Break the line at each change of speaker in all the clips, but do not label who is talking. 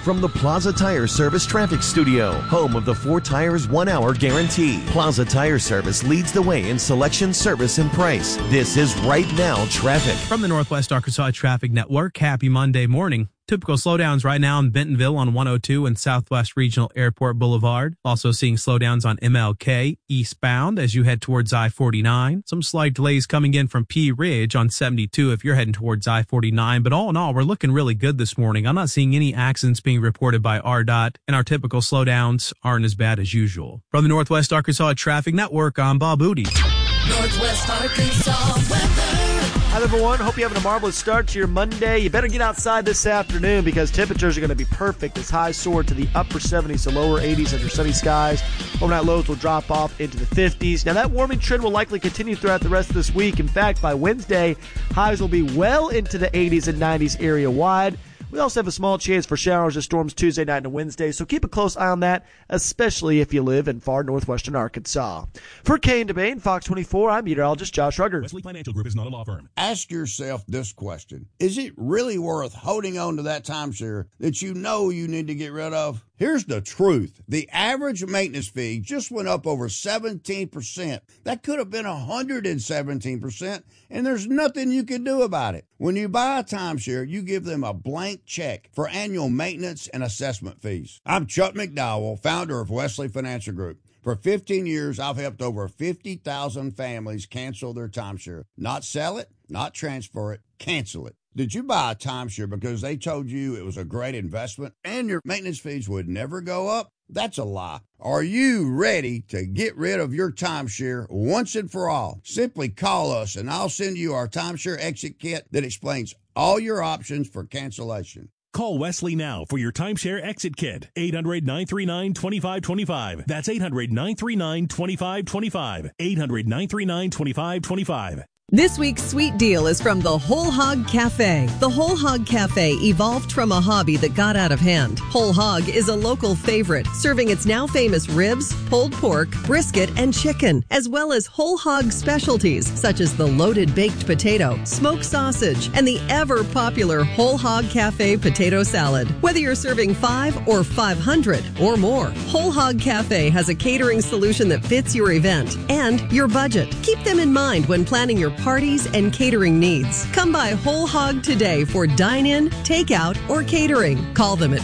from the Plaza Tire Service Traffic Studio, home of the 4 Tires 1 Hour Guarantee. Plaza Tire Service leads the way in selection, service, and price. This is Right Now Traffic.
From the Northwest Arkansas Traffic Network, happy Monday morning. Typical slowdowns right now in Bentonville on 102 and Southwest Regional Airport Boulevard. Also seeing slowdowns on MLK eastbound as you head towards I-49. Some slight delays coming in from P Ridge on 72 if you're heading towards I-49. But all in all, we're looking really good this morning. I'm not seeing any accidents being reported by RDOT, and our typical slowdowns aren't as bad as usual. From the Northwest Arkansas Traffic Network, I'm Bob Booty.
Northwest Arkansas weather.
Hi, everyone. Hope you're having a marvelous start to your Monday. You better get outside this afternoon because temperatures are going to be perfect as highs soar to the upper 70s to lower 80s under sunny skies. Overnight lows will drop off into the 50s. Now, that warming trend will likely continue throughout the rest of this week. In fact, by Wednesday, highs will be well into the 80s and 90s area-wide. We also have a small chance for showers and storms Tuesday night and Wednesday, so keep a close eye on that, especially if you live in far northwestern Arkansas. For Kane DeBane, Fox 24, I'm meteorologist Josh Rugger.
Wesley Financial Group is not a law firm.
Ask yourself this question. Is it really worth holding on to that timeshare that you know you need to get rid of? Here's the truth. The average maintenance fee just went up over 17%. That could have been 117%, and there's nothing you can do about it. When you buy a timeshare, you give them a blank check for annual maintenance and assessment fees. I'm Chuck McDowell, founder of Wesley Financial Group. For 15 years, I've helped over 50,000 families cancel their timeshare. Not sell it, not transfer it, cancel it. Did you buy a timeshare because they told you it was a great investment and your maintenance fees would never go up? That's a lie. Are you ready to get rid of your timeshare once and for all? Simply call us and I'll send you our timeshare exit kit that explains all your options for cancellation.
Call Wesley now for your timeshare exit kit. 800-939-2525. That's 800-939-2525. 800-939-2525.
This week's sweet deal is from the Whole Hog Cafe. The Whole Hog Cafe evolved from a hobby that got out of hand. Whole Hog is a local favorite, serving its now famous ribs, pulled pork, brisket, and chicken, as well as whole hog specialties such as the loaded baked potato, smoked sausage, and the ever-popular Whole Hog Cafe potato salad. Whether you're serving 5 or 500 or more, Whole Hog Cafe has a catering solution that fits your event and your budget. Keep them in mind when planning your parties and catering needs. Come by Whole Hog today for dine-in, takeout, or catering. Call them at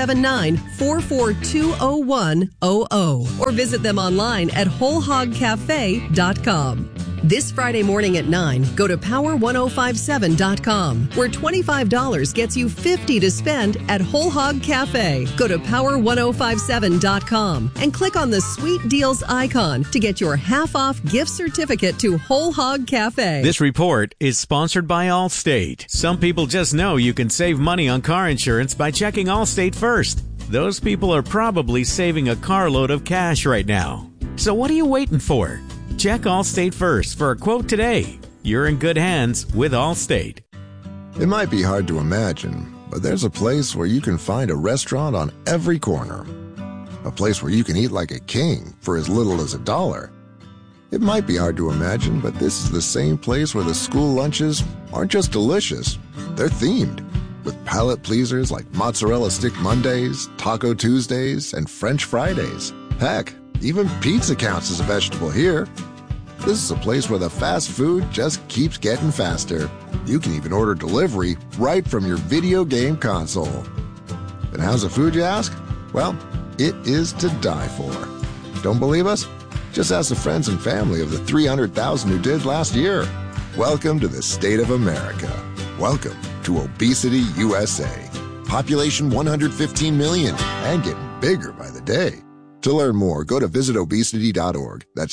479-442-0100 or visit them online at wholehogcafe.com. This Friday morning at 9, go to power1057.com, where $25 gets you $50 to spend at Whole Hog Cafe. Go to power1057.com and click on the Sweet Deals icon to get your half-off gift certificate to Whole Hog Cafe.
This report is sponsored by Allstate. Some people just know you can save money on car insurance by checking Allstate first. Those people are probably saving a carload of cash right now. So what are you waiting for? Check Allstate first for a quote today. You're in good hands with Allstate.
It might be hard to imagine, but there's a place where you can find a restaurant on every corner. A place where you can eat like a king for as little as $1. It might be hard to imagine, but this is the same place where the school lunches aren't just delicious, they're themed. With palate pleasers like Mozzarella Stick Mondays, Taco Tuesdays, and French Fridays. Heck, even pizza counts as a vegetable here. This is a place where the fast food just keeps getting faster. You can even order delivery right from your video game console. And how's the food, you ask? Well, it is to die for. Don't believe us? Just ask the friends and family of the 300,000 who did last year. Welcome to the state of America. Welcome to Obesity USA. Population 115 million and getting bigger by the day. To learn more, go to visitobesity.org. That's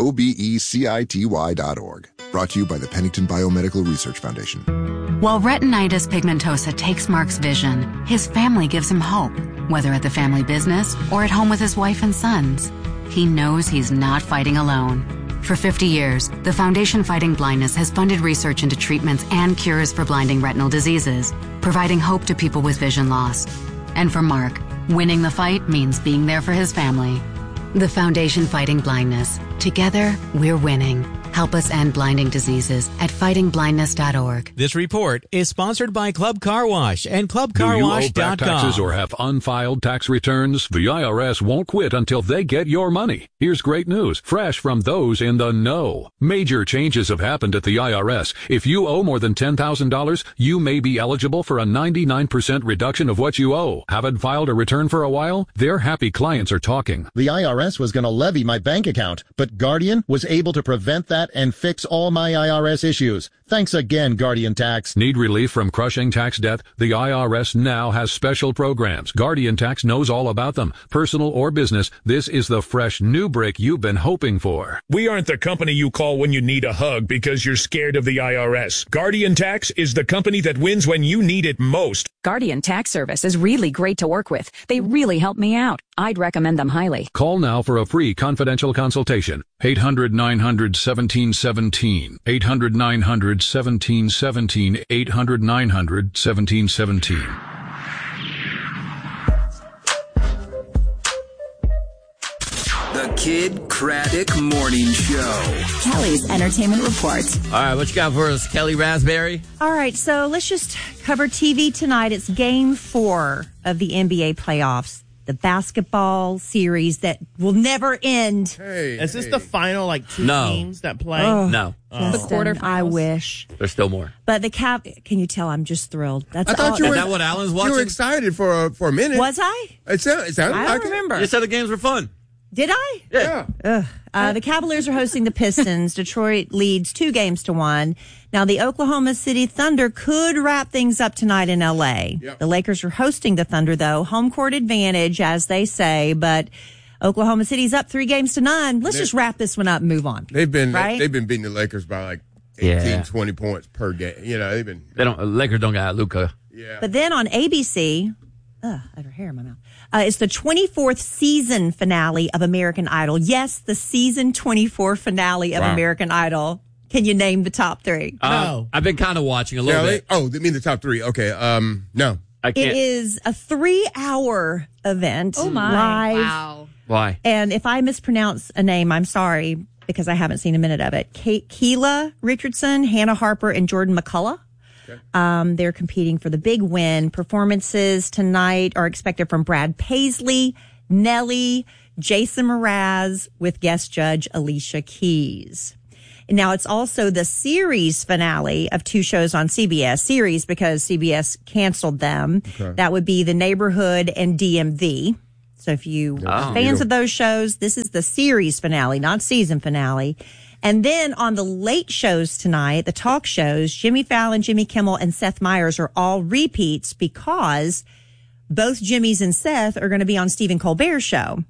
visitobecity.org. Brought to you by the Pennington Biomedical Research Foundation.
While retinitis pigmentosa takes Mark's vision, his family gives him hope, whether at the family business or at home with his wife and sons. He knows he's not fighting alone. For 50 years, the Foundation Fighting Blindness has funded research into treatments and cures for blinding retinal diseases, providing hope to people with vision loss. And for Mark, winning the fight means being there for his family. The Foundation Fighting Blindness. Together, we're winning. Help us end blinding diseases at fightingblindness.org.
This report is sponsored by Club Car Wash and
Do you owe back taxes
ClubCarWash.com.
or have unfiled tax returns? The IRS won't quit until they get your money. Here's great news, fresh from those in the know. Major changes have happened at the IRS. If you owe more than $10,000, you may be eligible for a 99% reduction of what you owe. Haven't filed a return for a while? Their happy clients are talking.
The IRS was going to levy my bank account, but Guardian was able to prevent that and fix all my IRS issues. Thanks again, Guardian Tax.
Need relief from crushing tax debt? The IRS now has special programs. Guardian Tax knows all about them. Personal or business, this is the fresh new break you've been hoping for.
We aren't the company you call when you need a hug because you're scared of the IRS. Guardian Tax is the company that wins when you need it most.
Guardian Tax Service is really great to work with. They really help me out. I'd recommend them highly.
Call now for a free confidential consultation. 800-900-1717. 800-900-1717. 800-900-1717.
The Kid Craddock Morning Show.
Kelly's Entertainment Report.
All right, what you got for us, Kelly Raspberry?
All right, so let's just cover TV tonight. It's Game 4 of the NBA playoffs, the basketball series that will never end.
Is this the final, two teams that play?
No.
The quarterfinals. I wish.
There's still more.
But the can you tell I'm just thrilled? That's
I thought
all.
you were, is that what Alan's watching?
You were excited for a minute.
Was I?
It sounded
I
like
don't remember.
You said the games were fun.
Did I?
Yeah.
The Cavaliers are hosting the Pistons. Detroit leads 2-1. Now, the Oklahoma City Thunder could wrap things up tonight in L.A.
Yep.
The Lakers are hosting the Thunder, though. Home court advantage, as they say, but Oklahoma City's up 3-9. Let's just wrap this one up and move on.
They've been
right?
beating the Lakers by 18, 20 points per game.
Lakers don't got Luka.
Yeah.
But then on ABC, I have her hair in my mouth. It's the 24th season finale of American Idol. Yes, the season 24 finale of American Idol. Can you name the top 3?
No. I've been kind of watching a little bit.
Oh, they mean the top 3. Okay. No.
I can't.
It is a 3-hour event.
Oh, my.
Live.
Wow.
Why?
And if I mispronounce a name, I'm sorry, because I haven't seen a minute of it. Keela Richardson, Hannah Harper, and Jordan McCullough. They're competing for the big win. Performances tonight are expected from Brad Paisley, Nelly, Jason Mraz, with guest judge Alicia Keys. Now, it's also the series finale of 2 shows on CBS. Series because CBS canceled them. Okay. That would be The Neighborhood and DMV. So if you are fans of those shows, this is the series finale, not season finale. And then on the late shows tonight, the talk shows, Jimmy Fallon, Jimmy Kimmel, and Seth Meyers are all repeats because both Jimmys and Seth are going to be on Stephen Colbert's show.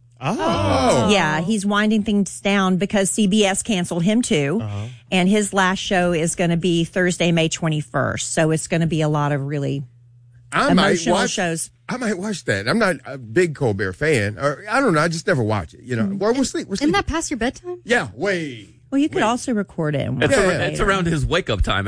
Oh.
Yeah, he's winding things down because CBS canceled him too. And his last show is going to be Thursday, May 21st. So it's going to be a lot of really emotional shows.
I might watch that. I'm not a big Colbert fan. Or I don't know. I just never watch it. Well, we'll sleep.
Isn't that past your bedtime?
Yeah, way.
Well, you could also record it. And
it's around his wake-up time,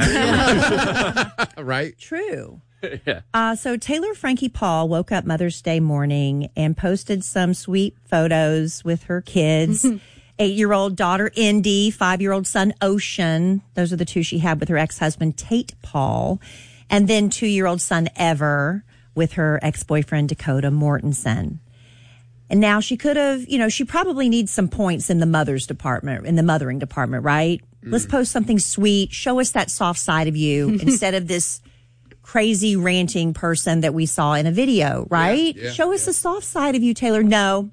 actually.
Right?
True.
Yeah.
So Taylor Frankie Paul woke up Mother's Day morning and posted some sweet photos with her kids. 8-year-old daughter, Indy, 5-year-old son, Ocean. Those are the 2 she had with her ex-husband, Tate Paul. And then 2-year-old son, Ever, with her ex-boyfriend, Dakota Mortensen. And now she could have, she probably needs some points in the mothering department, right? Let's post something sweet. Show us that soft side of you instead of this crazy ranting person that we saw in a video, right? Show us the soft side of you, Taylor. No,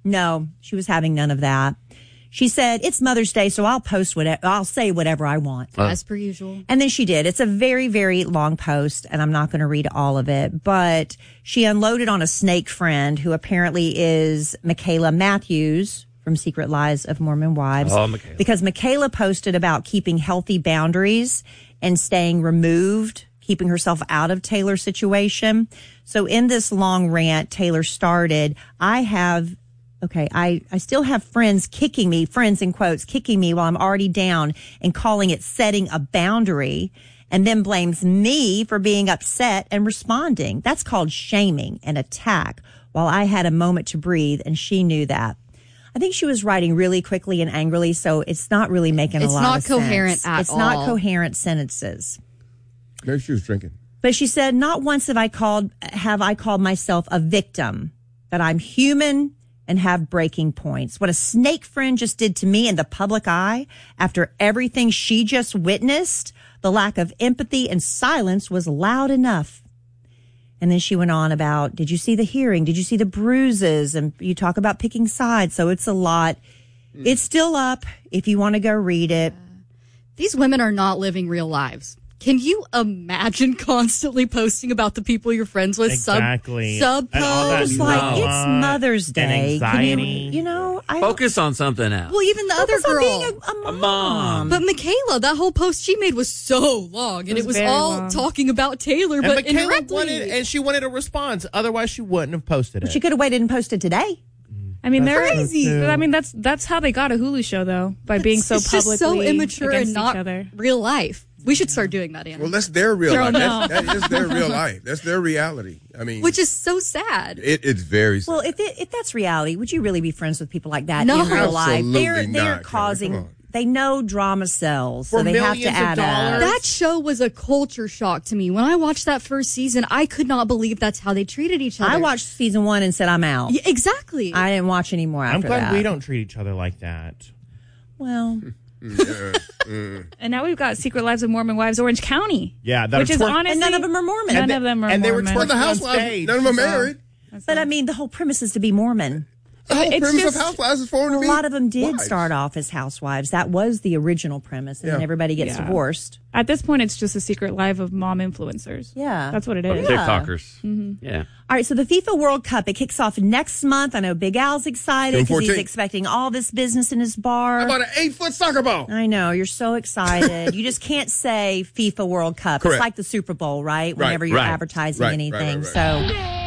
she was having none of that. She said, it's Mother's Day, so I'll say whatever I want.
As per usual.
And then she did. It's a very, very long post, and I'm not going to read all of it, but she unloaded on a snake friend who apparently is Michaela Matthews from Secret Lies of Mormon Wives.
Oh, Michaela.
Because Michaela posted about keeping healthy boundaries and staying removed, keeping herself out of Taylor's situation. So in this long rant Taylor started, I still have friends kicking me, friends in quotes, kicking me while I'm already down and calling it setting a boundary, and then blames me for being upset and responding. That's called shaming and attack, while I had a moment to breathe, and she knew that. I think she was writing really quickly and angrily, so it's not really making a
It's
lot
not
of sense.
coherent at
It's not
all.
coherent sentences.
Maybe she was drinking.
But she said, not once have I called myself a victim, that I'm human and have breaking points. What a snake friend just did to me in the public eye after everything she just witnessed, the lack of empathy and silence was loud enough. And then she went on about, did you see the hearing? Did you see the bruises? And you talk about picking sides. So it's a lot. It's still up if you want to go read it.
These women are not living real lives. Can you imagine constantly posting about the people you're friends with?
Exactly.
Sub
And all that
posts?
Like, it's Mother's
and
Day.
anxiety.
You know,
Focus on something else.
Well, even the other
Focus on
girl.
being a
Mom.
But Michaela, that whole post she made was so long, and it was
very
all
long.
talking about Taylor,
And
but
Michaela
indirectly.
she wanted a response. Otherwise, she wouldn't have posted it.
She could have waited and posted today.
I mean,
That's
they're
crazy.
I mean, that's how they got a Hulu show, though, by being so
It's
publicly
just so immature
against
and not
each other.
real life. We should start doing that, Anna.
Well, that's their real
Oh,
life.
no.
That is their real life. That's their reality. I mean,
Which is so sad.
it's very sad.
Well, if that's reality, would you really be friends with people like that
No.
in real life?
Absolutely
They're
not, Kelly.
causing.
Come on.
They know drama sells, so
For
they have to
millions of
add up.
dollars?
That show was a culture shock to me. When I watched that first season, I could not believe that's how they treated each other.
I watched season 1 and said I'm out.
Yeah, exactly.
I didn't watch any more after
I'm glad
that.
we don't treat each other like that.
Well,
And now we've got Secret Lives of Mormon Wives, Orange County.
Yeah, that
which is
twerk-
honestly,
and none of them are Mormon.
None of them are
and they were
Mormon.
twerking
the
on
housewives,
stage.
none of them are
So-
married.
But I mean, the whole premise is to be Mormon.
The whole
It's
premise
just-
of Housewives is for them
A
to be
lot of them did
wives.
start off as housewives. That was the original premise, and then
Yeah.
everybody gets
Yeah.
divorced.
At this point, it's just a secret life of mom influencers.
Yeah.
That's what it
Of
is.
TikTokers.
Mm-hmm.
Yeah.
All right, so the FIFA World Cup, it kicks off next month. I know Big Al's excited
June
because he's
14th.
expecting all this business in his bar.
How about an 8-foot soccer ball?
I know, you're so excited. You just can't say FIFA World Cup.
Correct.
It's like the Super Bowl, right?
Right,
Whenever you're
right.
advertising
Right,
anything.
right.
So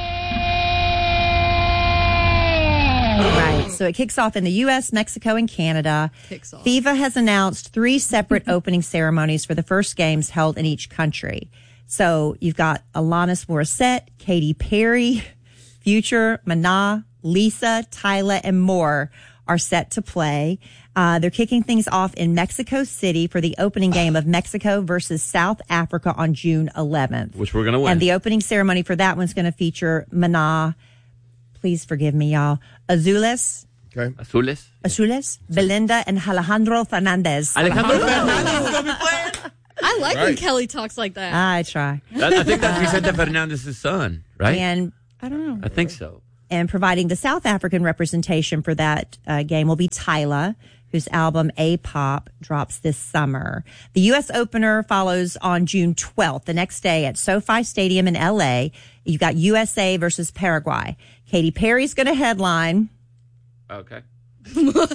Right. So it kicks off in the U.S., Mexico, and Canada.
Kicks off.
FIFA has announced 3 separate opening ceremonies for the first games held in each country. So you've got Alanis Morissette, Katy Perry, Future, Maná, Lisa, Tyla, and more are set to play. They're kicking things off in Mexico City for the opening game of Mexico versus South Africa on June 11th.
Which we're going to win.
And the opening ceremony for that one's going to feature Maná. Please forgive me, y'all. Azules,
Okay.
Azules.
Belinda, and Alejandro Fernandez.
Alejandro Fernandez is going to be playing.
I like when
Right.
Kelly talks like that.
I try.
I think that's Vicente Fernandez's son, right?
And
I don't know.
I think so.
and providing the South African representation for that game will be Tyla, whose album A-Pop drops this summer. The U.S. opener follows on June 12th, the next day at SoFi Stadium in L.A. You've got USA versus Paraguay. Katy Perry's going to headline.
Okay.
See,
Okay.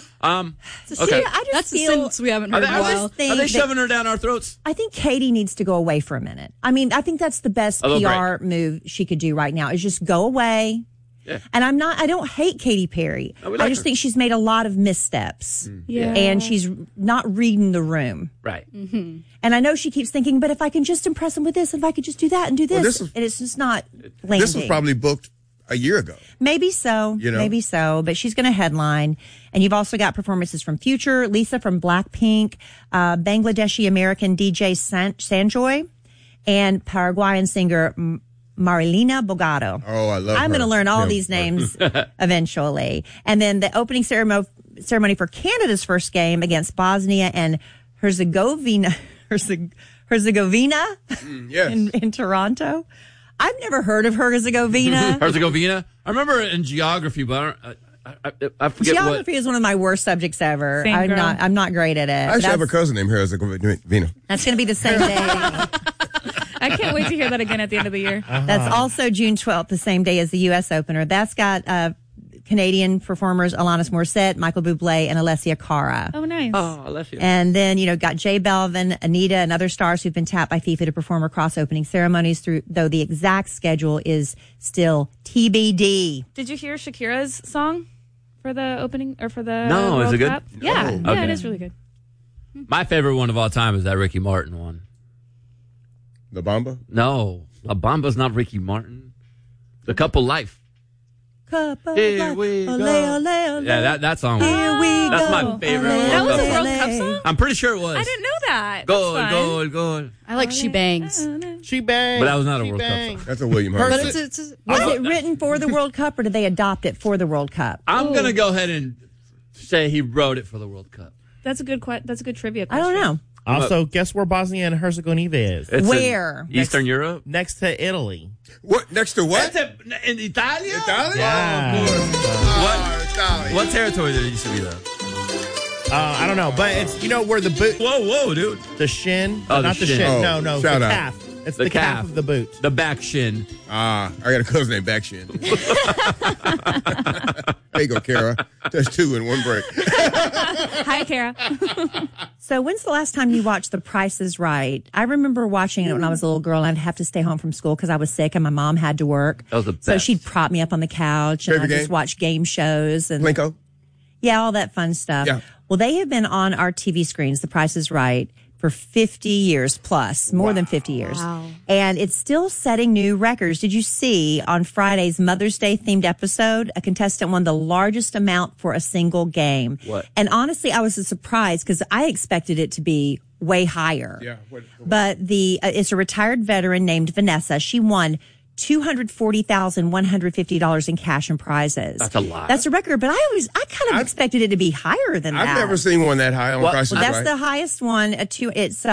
I just
That's a
feel,
sentence we haven't
Are
heard
they,
in a
are
while.
they, are they shoving her down our throats?
I think Katie needs to go away for a minute. I mean, I think that's the best
A little
PR move she could do right now is just go away.
Yeah.
And I don't hate Katy Perry.
No, we like
I just
her.
think she's made a lot of missteps.
Yeah.
And she's not reading the room.
Right.
And I know she keeps thinking, but if I can just impress him with this, if I could just do that and do this,
Well, this is-
and it's just not landing.
This was probably booked a year ago.
Maybe so.
You know?
Maybe so. But she's going to headline. And you've also got performances from Future, Lisa from Blackpink, Bangladeshi American DJ Sanjoy, and Paraguayan singer Marilina Bogado.
Oh, I love
I'm going to
her.
learn all
Yeah.
these names eventually. And then the opening ceremony for Canada's first game against Bosnia and Herzegovina. Herzegovina
Yes.
in Toronto. I've never heard of Herzegovina.
Herzegovina. I remember it in geography, but I forget
Geography is one of my worst subjects ever.
Same girl.
I'm not great at it.
I actually have a
That's-
cousin named Herzegovina.
That's going to be the same day.
I can't wait to hear that again at the end of the year.
That's also June 12th, the same day as the U.S. opener. That's got Canadian performers Alanis Morissette, Michael Bublé, and Alessia Cara.
Oh, nice.
Oh, Alessia.
And then, got Jay Belvin, Anita, and other stars who've been tapped by FIFA to perform across opening ceremonies though the exact schedule is still TBD.
Did you hear Shakira's song for the opening or for the
No, is
World
it good?
Cup? Yeah,
Oh.
yeah,
Okay.
it is really good.
My favorite one of all time is that Ricky Martin one.
La Bamba?
No, La Bamba's not Ricky Martin. The Couple Life.
Cup of
Here
life.
we
Ole,
go.
ole, ole.
Yeah, that song.
Here we
That's
go.
my favorite.
That was a
World
World
Cup.
Cup song?
I'm pretty sure it was.
I didn't know that.
Goal,
That's fun.
goal, goal.
I like She Bangs.
She bangs.
But that was not a
She
World Cup
bangs.
song.
That's a William Hurt.
But
song.
it's
Was it written for the World Cup, or did they adopt it for the World Cup?
I'm going to go ahead and say he wrote it for the World Cup.
That's a good trivia
I
question.
don't know.
Also, guess where Bosnia and Herzegovina is?
It's
Where?
in Eastern Europe?
Next to Italy.
What? Next to what?
In Italia?
Italia?
Yeah.
Oh, of course. Italia.
What territory did it used to be, though?
I don't know, but it's where the boot.
Whoa, dude.
The shin.
Oh, the
not the
shin.
shin.
Oh,
No,
shout
the
out.
calf. It's the calf of the boot.
The back shin.
I got a cousin named Backshin. There you go, Kara. That's 2 in one break.
Hi, Kara.
So when's the last time you watched The Price is Right? I remember watching it when I was a little girl, and I'd have to stay home from school because I was sick and my mom had to work.
That was the
So
best.
she'd prop me up on the couch and
Favorite
I'd just
game?
watch game shows and
Plinko?
yeah, all that fun stuff.
Yeah.
Well, they have been on our TV screens, The Price is Right, for 50 years plus, more than 50 years.
Wow.
And it's still setting new records. Did you see on Friday's Mother's Day themed episode, a contestant won the largest amount for a single game?
What?
And honestly, I was surprised because I expected it to be way higher.
Yeah.
But it's a retired veteran named Vanessa. She won $240,150 in cash and prizes.
That's a lot.
That's a record, but I kind of expected it to be higher than that.
I've never seen one that high on Price is
Well, that's
Right.
the highest one. It's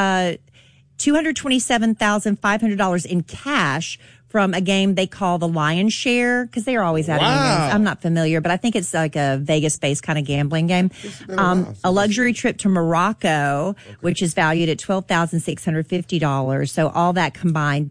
$227,500 in cash from a game they call the Lion's Share because they are always adding new
Wow.
games. I'm not familiar, but I think it's like a Vegas-based kind of gambling game. A luxury trip to Morocco, which is valued at $12,650. So all that combined,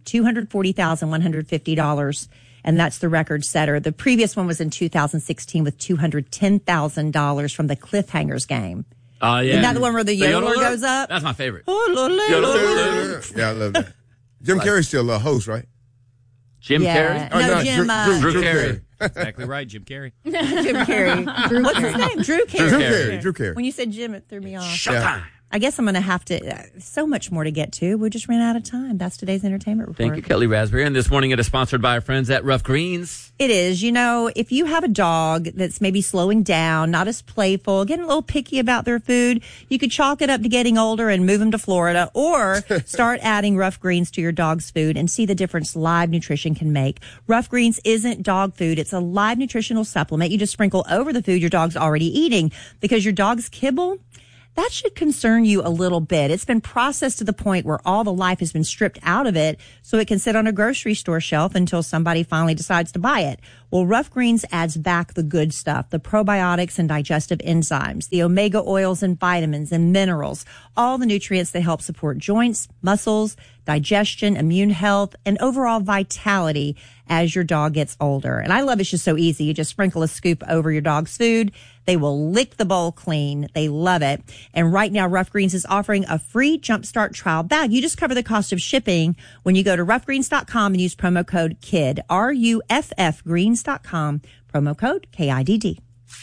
$240,150. And that's the record setter. The previous one was in 2016 with $210,000 from the Cliffhangers game.
Oh, yeah.
Isn't that the one where the yodeler
yodeler?
goes up?
That's my favorite.
Yeah, I love that. Jim Carrey's still a host, right?
Jim
Yeah.
Carrey?
No, Jim,
Drew Carey.
Exactly right, Jim Carrey.
Jim Carrey. What's his name? Drew Carey.
Drew Carey.
When you said Jim, it threw me off.
Showtime.
I guess I'm going to have to. So much more to get to. We just ran out of time. That's today's entertainment report.
Thank you, Kelly Raspberry. And this morning it is sponsored by our friends at Rough Greens.
It is. You know, if you have a dog that's maybe slowing down, not as playful, getting a little picky about their food, you could chalk it up to getting older and move them to Florida, or start adding Rough Greens to your dog's food and see the difference live nutrition can make. Rough Greens isn't dog food. It's a live nutritional supplement you just sprinkle over the food your dog's already eating, because your dog's kibble, that should concern you a little bit. It's been processed to the point where all the life has been stripped out of it so it can sit on a grocery store shelf until somebody finally decides to buy it. Well, Rough Greens adds back the good stuff, the probiotics and digestive enzymes, the omega oils and vitamins and minerals, all the nutrients that help support joints, muscles, digestion, immune health, and overall vitality as your dog gets older. And I love it's just so easy. You just sprinkle a scoop over your dog's food. They will lick the bowl clean. They love it. And right now, Rough Greens is offering a free Jumpstart trial bag. You just cover the cost of shipping when you go to roughgreens.com and use promo code KID, RUFF greens.com, promo code KIDD.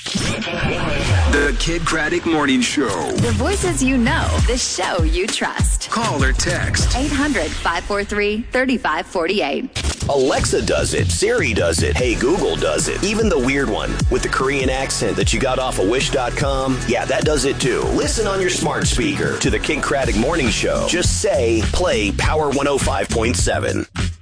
The Kid Craddock Morning Show.
The voices you know, the show you trust.
Call or text
800-543-3548.
Alexa does it. Siri does it. Hey Google does it. Even the weird one with the Korean accent that you got off of Wish.com. Yeah, that does it too. Listen on your smart speaker to the Kid Craddock Morning Show. Just say, play Power 105.7.